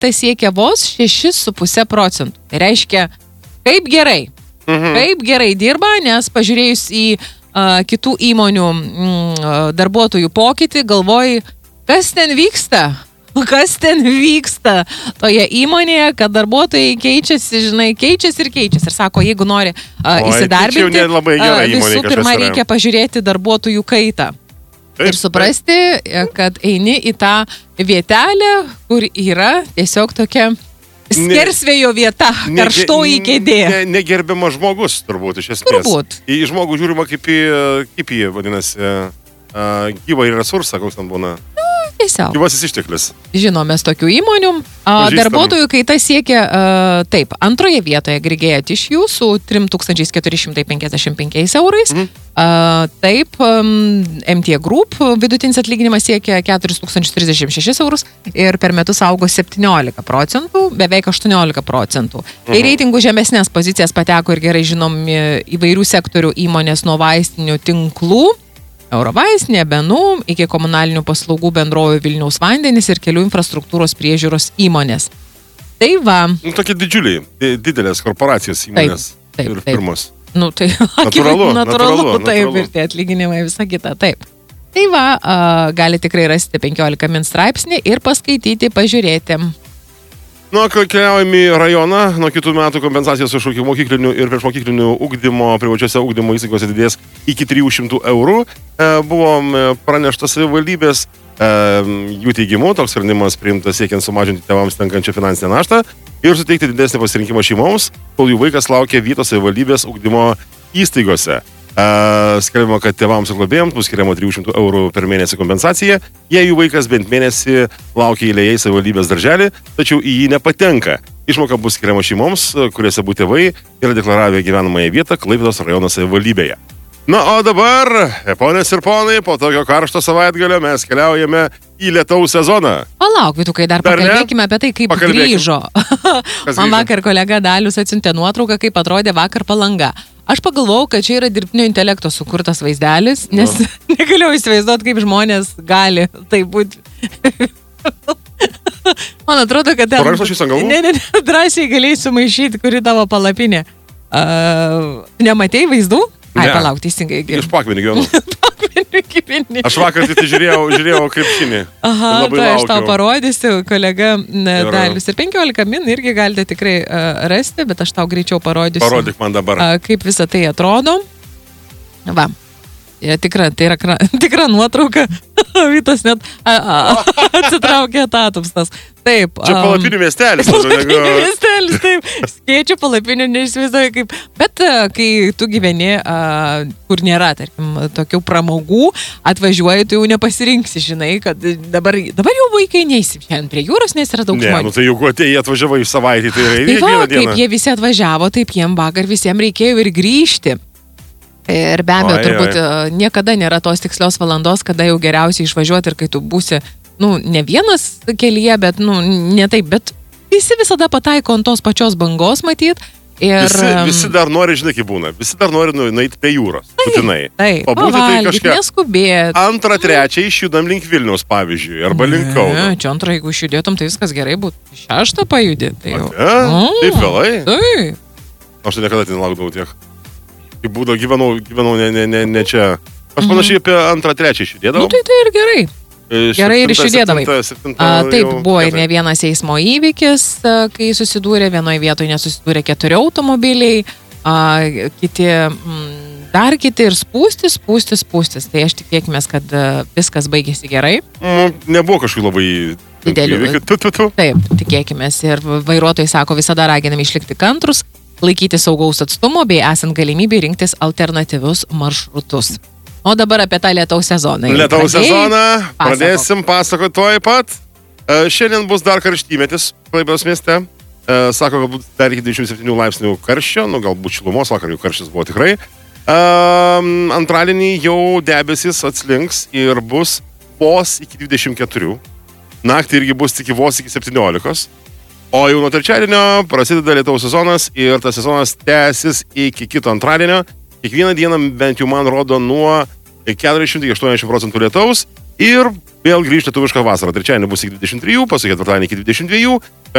tai siekia vos 6,5%. Tai reiškia, kaip gerai dirba, nes pažiūrėjus į kitų įmonių darbuotojų pokytį, galvoji, kas ten vyksta toje įmonėje, kad darbuotojai keičiasi. Ir sako, jeigu nori įsidarbinti, visų pirma reikia pažiūrėti darbuotojų kaitą. Ir suprasti, kad eini į tą vietelę, kur yra tiesiog tokia skersvėjo vieta, karštoji kėdė. Negerbiamas žmogus, turbūt, iš esmės. Į žmogų žiūrima kaip į vadinasi, gyvą ir resursą, koks ten būna. Tiesiog. Gyvasis išteklis. Žinomės tokių įmonių. Darbuotojų kaita siekia, antroje vietoje Grigėja Tissue su 3,455 eurais. Taip, MT Group vidutinis atlyginimas siekia 4,036 eurus ir per metus augo 17%, beveik 18%. Į reitingų žemesnės pozicijas pateko ir gerai žinomi įvairių sektorių įmonės nuo vaistinių tinklų, Eurovaistinė, Benų, iki komunalinių paslaugų bendrovių Vilniaus vandenys ir kelių infrastruktūros priežiūros įmonės. Tai va. Tokie didelės korporacijos įmonės. Ir pirmos. Tai natūralu, taip, ir tie atlyginimai visą kitą, taip. Tai va, gali tikrai rasti 15 min straipsnį ir paskaityti, pažiūrėti. Keliaujame į rajoną, nuo kitų metų kompensacijos už mokyklinių ir priešmokyklinių ugdymo privačiose ugdymo įstaigose didės iki 300 eurų. Buvo pranešta savivaldybės, jų teigimu, toks sprendimas priimtas siekiant sumažinti tėvams tenkančią finansinę naštą ir suteikti didesnį pasirinkimą šeimoms, kol jų vaikas laukia vietos savivaldybės ugdymo įstaigose. Skelbiama, kad tėvams ir globėjams bus skiriama 300 eurų per mėnesį kompensacija, jei jų vaikas bent mėnesį laukia eilėje į savivaldybės darželį, tačiau į jį nepatenka. Išmoka bus skiriama šeimoms, kuriuose abu tėvai yra deklaravę gyvenamąją vietą Klaipėdos rajono savivaldybėje. O dabar, ponios ir ponai, po tokio karšto savaitgalio mes keliaujame į lietaus sezoną. Palauk, Vytukai, dar pakalbėkime apie tai, kaip grįžo. Man vakar kolega Dalius atsiuntė nuotrauką, kaip atrodė vakar Palanga. Aš pagalvojau, kad čia yra dirbtinio intelekto sukurtas vaizdelis, nes negalėjau įsivaizduoti, kaip žmonės gali tai būti. Man atrodo, kad ten drąsiai galėjai sumaišyti, kuri tavo palapinė. Nematei vaizdų? Palauk, teisingai. Iš Pakvienių gyvenų. Aš vakar tai žiūrėjau krepšinį. Tai aš tau parodysiu, kolega Dalius. Ir 15 min irgi galite tikrai rasti, bet aš tau greičiau parodysiu. Parodyk man dabar. Kaip visą tai atrodo. Va. Tai yra tikra nuotrauka. Vytas net atsitraukė tatupstas. Taip. Čia palapinių miestelis. Taip. Skėčių palapinių neįsivaizduoju kaip. Bet kai tu gyveni, kur nėra, tarkim, tokių pramogų, atvažiuoji, tu jau nepasirinksi, žinai, kad dabar jau vaikai neįsim šiandien prie jūros, nes yra daug žmonių. Tai juk jie atvažiavo į savaitį, tai yra vieną dieną. Kaip jie visi atvažiavo, taip jiem vakar visiems reikėjo ir grįžti. Ir be abejo, turbūt niekada nėra tos tikslios valandos, kada jau geriausiai išvažiuoti ir kai tu būsi, ne vienas kelyje, bet, ne taip, bet visi visada pataiko ant tos pačios bangos, matyt. Ir visi dar nori, žinai, kaip būna, visi dar nori nueiti prie jūros, būtinai. Taip, pavalgyti, neskubėti. Antrą, trečią išjudam link Vilniaus, pavyzdžiui, arba link Kauno. Čia antrą, jeigu išjudėtum, tai viskas gerai būtų. Šeštą pajudėti. Taip, vėlai? Taip. Aš tai niekada nelaukdavau tiek. Kaip būdavo, gyvenau ne čia. Aš panašiai apie antrą, trečią išjudėdavau. Tai ir gerai. Gerai ir išjudėdavai. Taip, buvo ir ne vienas eismo įvykis, kai susidūrė, vienoje vietoje nesusidūrė 4 automobiliai, kiti ir spūstis. Tai aš tikėkime, kad viskas baigėsi gerai. Nebuvo kažkaip labai didelių įvykių. Taip, tikėkime. Ir vairuotojai sako, visada raginami išlikti kantrus, laikyti saugaus atstumo bei esant galimybė rinktis alternatyvius maršrutus. O dabar apie tą lietaus sezoną. Lietaus sezoną pradėsim pasakoti tuoj pat. Šiandien bus dar karštymetis Klaipėdos mieste. Sako, galbūt dar iki 27 laipsnių karščio, galbūt šilumos, vakar jau karštis buvo tikrai. Antradienį jau debesis atslinks ir bus vos iki 24. Naktį irgi bus tik vos iki 17. O jau nuo trečiadienio prasideda lietaus sezonas ir tas sezonas tęsis iki kito antradienio. Kiekvieną dieną bent jau man rodo nuo 40-80% lietaus Ir vėl grįžti lietuvišką vasarą. Trečiadienį bus iki 23, paskui ketvirtadienį iki 22,